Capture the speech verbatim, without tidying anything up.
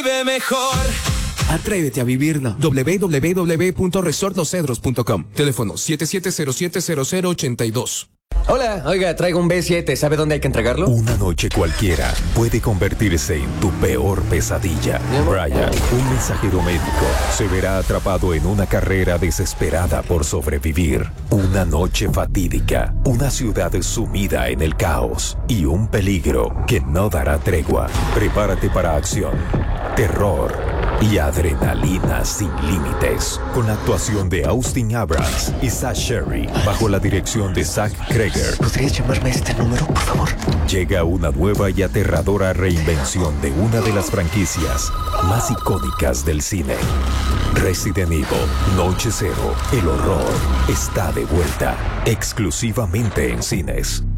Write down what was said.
Vive mejor. Atrévete a vivirla. doble u doble u doble u punto resort los cedros punto com. Teléfono siete siete cero siete cero cero ocho dos. Hola, oiga, traigo un B siete. ¿Sabe dónde hay que entregarlo? Una noche cualquiera puede convertirse en tu peor pesadilla. Brian, un mensajero médico, se verá atrapado en una carrera desesperada por sobrevivir. Una noche fatídica, una ciudad sumida en el caos y un peligro que no dará tregua. Prepárate para acción, terror y adrenalina sin límites. Con la actuación de Austin Abrams y Sash Sherry, bajo la dirección de Zach Kreger. ¿Podrías llamarme a este número, por favor? Llega una nueva y aterradora reinvención de una de las franquicias más icónicas del cine. Resident Evil, Noche Cero, el horror está de vuelta, exclusivamente en cines.